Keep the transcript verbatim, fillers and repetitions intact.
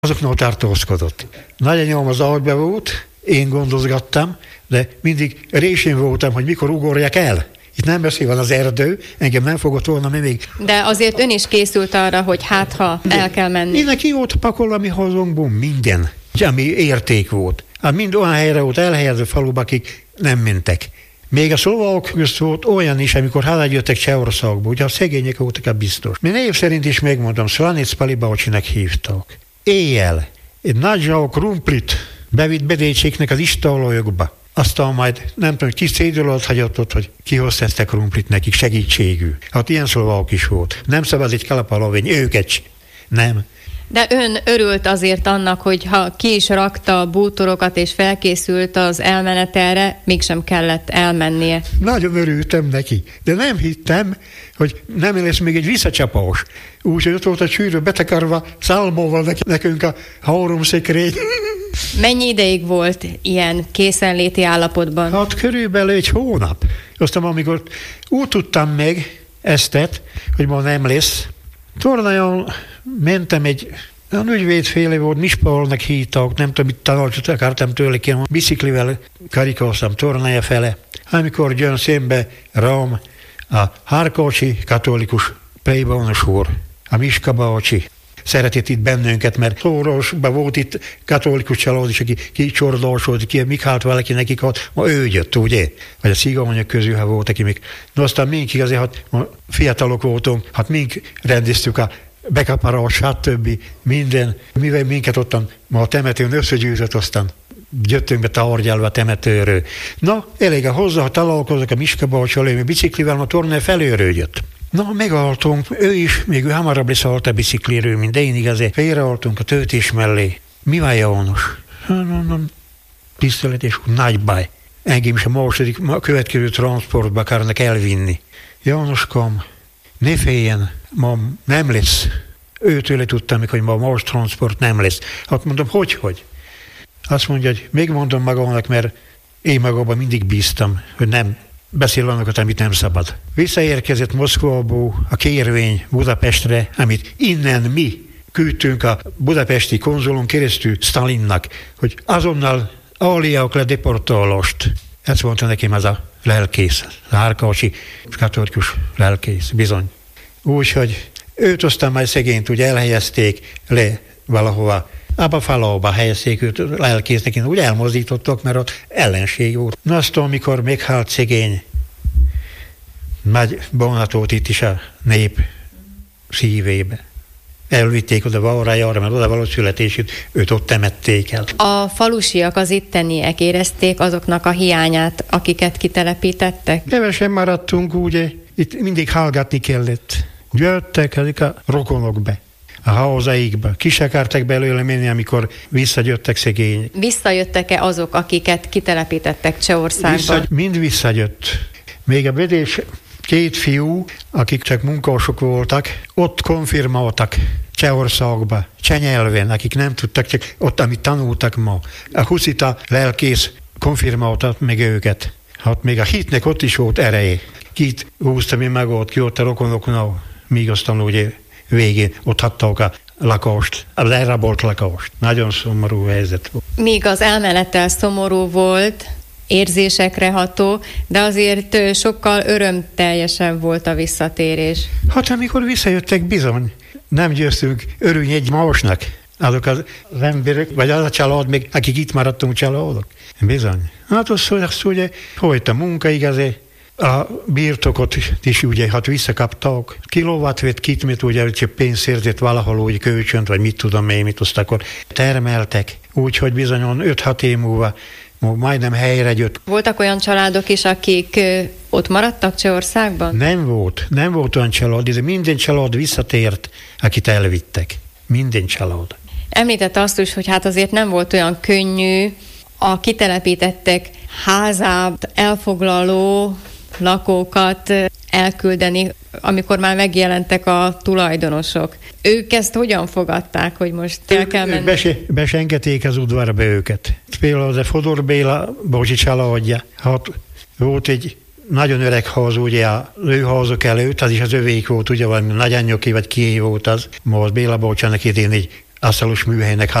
azoknál tartózkodott. Nagyanyám az alba volt, én gondozgattam, de mindig résén voltam, hogy mikor ugorjak el. Itt nem beszél, van az erdő, engem nem fogott volna még. De azért ön is készült arra, hogy hát, ha de el kell menni. Én neki volt pakol, ami hazunkból minden, ami érték volt. Hát mind olyan helyre volt elhelyező faluba, akik nem mentek. Még a szlovákok közt volt olyan is, amikor hazajöttek Csehországba, ugye a szegények voltak a biztos. Mi név szerint is megmondom, Szlanic Pali bácsinak hívtak. Éjjel egy nagy zsák krumplit bevitt Bedécséknek az istálójukba. Aztán majd nem tudom, kis cédül alatt hagyott ott, hogy kihozta ezt a krumplit nekik segítségül. Hát ilyen szlovák is volt. Nem szabad egy kalapa lovény, őket sem. Nem. De ön örült azért annak, hogy ha ki is rakta a bútorokat és felkészült az elmenetelre, mégsem kellett elmennie. Nagyon örültem neki, de nem hittem, hogy nem lesz még egy visszacsapás. Úgyhogy ott volt a csűrő betekarva szálmóval nekünk a háromszekrény. Mennyi ideig volt ilyen készenléti állapotban? Hát körülbelül egy hónap. Aztán amikor úgy tudtam meg eztet, hogy ma nem lesz, tornán mentem egy olyan ügyvédféle volt, Mispolnak hívtak, nem tudom, mit tanácsot akartam tőle, én biciklivel karikáztam tornája fele. Amikor jön szembe rám a Harkócsi katolikus plébános úr, a Miska bácsi. Szeretett itt bennünket, mert Szórosban volt itt katolikus család is, aki kicsordalsolt, ki, mik hált valaki nekik, hát ma ő jött, ugye? Vagy a szigonyok közül, ha volt, aki még. No, aztán mink igazán, hát ma fiatalok voltunk, hát mink rendeztük a bekaparás, stb. Minden, mivel minket ottan ma a temetőn összegyűjtött, aztán jöttünk be tárgyalva a temetőről. Na, elég a hozzá, ha találkozok a Miska bácsival, mi biciklivel ma tornája felőről jött. Na, megálltunk, ő is, még ő hamarabb leszállt a bicikliről, mint én igazán. Félreálltunk a töltés mellé. Mi van, János? Tisztelet és nagy baj. Engem is a második, a következő transportba akarnak elvinni. Jánoskám, ne féljen, ma nem lesz. Őtőle tudtam, hogy ma a más transport nem lesz. Hát mondom, hogy, hogy? Azt mondja, hogy megmondom magamnak, mert én magamban mindig bíztam, hogy nem beszél olyanokat, amit nem szabad. Visszaérkezett Moszkvából a kérvény Budapestre, amit innen mi küldtünk a budapesti konzulon keresztül Stalinnak, hogy azonnal állják le deportálást. Ezt mondta nekem az a lelkész, az Árkácsi katolikus lelkész, bizony. Úgyhogy őt aztán majd szegényt úgy elhelyezték le valahova, abba a falába helyezték őt lelkésznek, úgy elmozdítottak, mert ott ellenség volt. Na aztán, amikor meghalt szegény, nagy bánatot itt is a nép szívébe. Elvitték oda Vaurájára, mert oda való születését, őt ott temették el. A falusiak, az itteniek érezték azoknak a hiányát, akiket kitelepítettek? Kevesen maradtunk, ugye, itt mindig hallgatni kellett. Jöttek ezek a rokonok be, a hazaikba. Ki se akartak belőle menni, amikor visszajöttek szegények. Visszajöttek-e azok, akiket kitelepítettek Csehországba? Vissza, mind visszajött. Még a Bedés két fiú, akik csak munkások voltak, ott konfirmáltak Csehországba, cseh nyelven, akik nem tudtak, csak ott, amit tanultak ma. A huszita lelkész konfirmáltat meg őket. Hát még a hitnek ott is volt ereje. Kit húztam én meg ott, ki ott a rokonoknál, míg aztán ugye végén ott hatták a lakást, az elrabolt lakást. Nagyon szomorú helyzet volt. Míg az elmenettel szomorú volt, érzésekre ható, de azért sokkal örömteljesebb volt a visszatérés. Hát amikor visszajöttek, bizony, nem győztünk örülni egy másnak. Azok az emberek, vagy az a család, még, akik itt maradtunk családok. Bizony. Hát azt, azt ugye, folyt a munka igazé, a birtokot is ugye, hát visszakaptak. Kilóvat vett kit, mit ugye, hogy pénzt szerzett valahol úgy kölcsönt, vagy mit tudom én, mit azt akkor termeltek. Úgyhogy bizonyon öt-hat év múlva majdnem helyre jött. Voltak olyan családok is, akik ott maradtak Csehországban? Nem volt, nem volt olyan család, de minden család visszatért, akit elvittek. Minden család. Említette azt is, hogy hát azért nem volt olyan könnyű a kitelepítettek házát elfoglaló lakókat elküldeni, amikor már megjelentek a tulajdonosok. Ők ezt hogyan fogadták, hogy most el kell menni? Bese, besengeték az udvarba őket. Például a Fodor Béla bocsi családja. Hát volt egy nagyon öreg ház, ugye a lőházok előtt, az is az övék volt, ugye valami nagyanyjoké, vagy kié volt az. Ma az Béla bocsának idén egy asztalos műhelynek